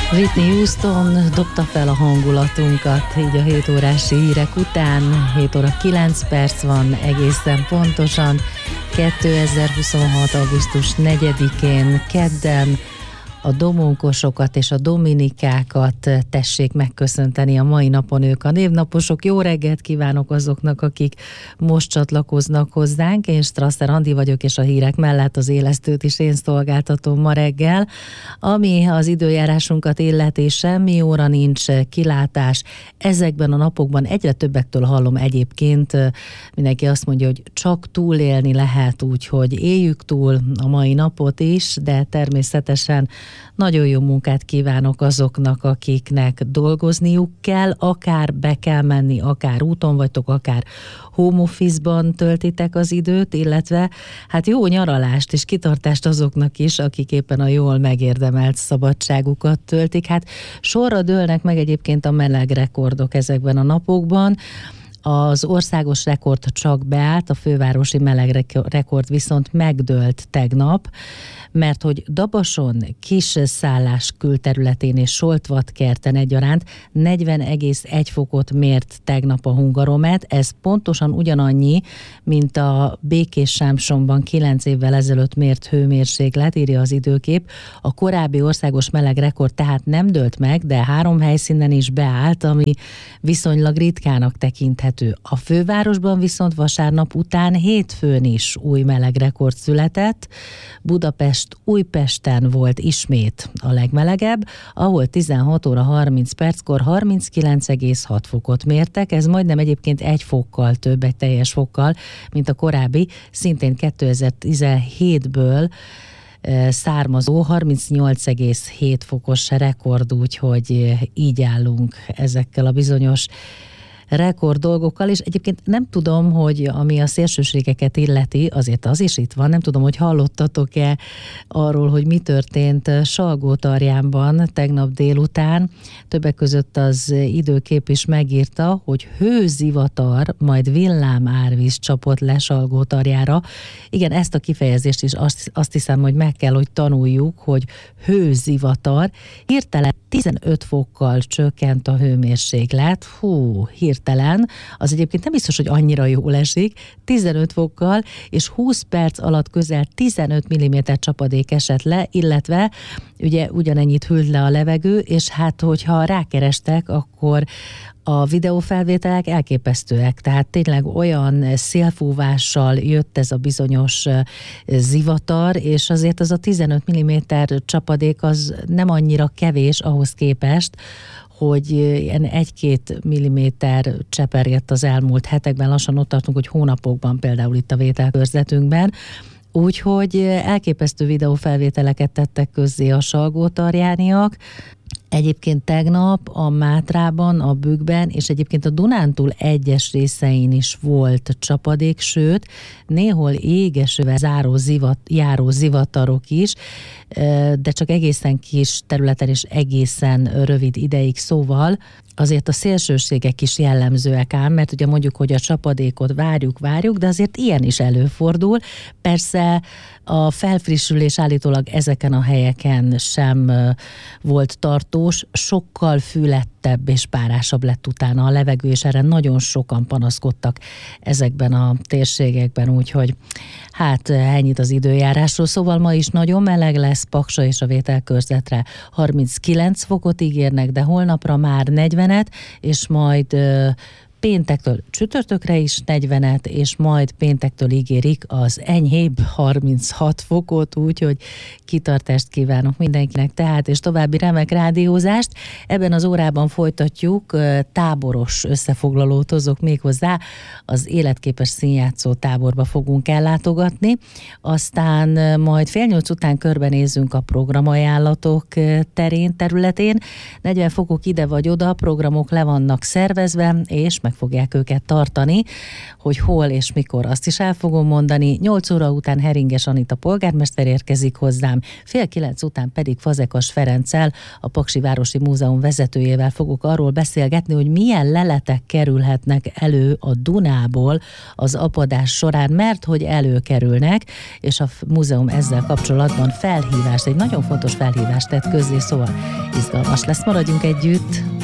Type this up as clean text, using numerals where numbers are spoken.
Whitney Houston dobta fel a hangulatunkat, így a 7 órási hírek után. 7 óra 9 perc van egészen pontosan, 2026. augusztus 4-én, kedden. A domonkosokat és a dominikákat tessék megköszönteni a mai napon ők a névnaposok. Jó reggelt kívánok azoknak, akik most csatlakoznak hozzánk. Én Strasser Andi vagyok, és a hírek mellett az élesztőt is én szolgáltatom ma reggel. Ami az időjárásunkat illeti, semmi óra nincs, kilátás. Ezekben a napokban egyre többektől hallom egyébként, mindenki azt mondja, hogy csak túlélni lehet, úgyhogy éljük túl a mai napot is, de természetesen nagyon jó munkát kívánok azoknak, akiknek dolgozniuk kell, akár be kell menni, akár úton vagytok, akár home office-ban töltitek az időt, illetve hát jó nyaralást és kitartást azoknak is, akik éppen a jól megérdemelt szabadságukat töltik. Hát sorra dőlnek meg egyébként a meleg rekordok ezekben a napokban. Az országos rekord csak beállt, a fővárosi meleg rekord viszont megdőlt tegnap, mert hogy Dabason, Kisszállás külterületén és Soltvatkerten egyaránt 40,1 fokot mért tegnap a Hungaromet. Ez pontosan ugyanannyi, mint a Békés-Sámsonban 9 évvel ezelőtt mért hőmérséklet, írja az időkép. A korábbi országos meleg rekord tehát nem dőlt meg, de 3 helyszínen is beállt, ami viszonylag ritkának tekinthető. A fővárosban viszont vasárnap után hétfőn is új meleg rekord született. Újpesten volt ismét a legmelegebb, ahol 16 óra 30 perckor 39,6 fokot mértek, ez majdnem egyébként 1 fokkal több, egy teljes fokkal, mint a korábbi, szintén 2017-ből származó 38,7 fokos rekord, úgyhogy így állunk ezekkel a bizonyos rekord dolgokkal, és egyébként nem tudom, hogy ami a szélsőségeket illeti, azért az is itt van, nem tudom, hogy hallottatok-e arról, hogy mi történt Salgótarjánban tegnap délután. Többek között az időkép is megírta, hogy hőzivatar, majd villámárvíz csapott le Salgótarjára. Igen, ezt a kifejezést is azt hiszem, hogy meg kell, hogy tanuljuk, hogy hőzivatar. Hirtelen 15 fokkal csökkent a hőmérséklet. Hirtelen, az egyébként nem biztos, hogy annyira jól esik, 15 fokkal, és 20 perc alatt közel 15 mm csapadék esett le, illetve ugye ugyanennyit hűlt le a levegő, és hát hogyha rákerestek, akkor a videófelvételek elképesztőek, tehát tényleg olyan szélfúvással jött ez a bizonyos zivatar, és azért az a 15 mm csapadék az nem annyira kevés ahhoz képest, hogy ilyen 1-2 milliméter csepergett az elmúlt hetekben, lassan ott tartunk, hogy hónapokban például itt a vételkörzetünkben. Úgyhogy elképesztő videófelvételeket tettek közzé a salgótarjániak. Egyébként tegnap a Mátrában, a Bükkben és egyébként a Dunántúl egyes részein is volt csapadék, sőt, néhol égesővel járó zivatarok is, de csak egészen kis területen és egészen rövid ideig, szóval azért a szélsőségek is jellemzőek ám, mert ugye mondjuk, hogy a csapadékot várjuk, de azért ilyen is előfordul. Persze a felfrissülés állítólag ezeken a helyeken sem volt tartós, sokkal fűlettebb és párásabb lett utána a levegő, és erre nagyon sokan panaszkodtak ezekben a térségekben, úgyhogy hát ennyit az időjárásról. Szóval ma is nagyon meleg lesz, Paksa és a vételkörzetre 39 fokot ígérnek, de holnapra már 40-et, és majd péntektől csütörtökre is 40-et, és majd péntektől ígérik az enyhébb 36 fokot, úgyhogy kitartást kívánok mindenkinek tehát, és további remek rádiózást. Ebben az órában folytatjuk, táboros összefoglalót hozok méghozzá, az Életképes Színjátszó táborba fogunk ellátogatni, aztán majd 7:30 után körbenézünk a programajánlatok területén, 40 fokok ide vagy oda, programok le vannak szervezve, és meg fogják őket tartani, hogy hol és mikor, azt is el fogom mondani. 8 óra után Heringes Anita polgármester érkezik hozzám, 8:30 után pedig Fazekas Ferenccel, a Paksi Városi Múzeum vezetőjével fogok arról beszélgetni, hogy milyen leletek kerülhetnek elő a Dunából az apadás során, mert hogy előkerülnek, és a múzeum ezzel kapcsolatban egy nagyon fontos felhívást tett közzé, szóval izgalmas lesz, maradjunk együtt.